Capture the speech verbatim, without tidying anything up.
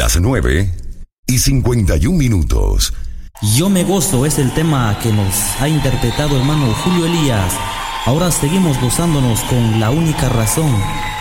Las nueve y cincuenta y un minutos. Yo me gozo es el tema que nos ha interpretado hermano Julio Elías. Ahora seguimos gozándonos con La Única Razón.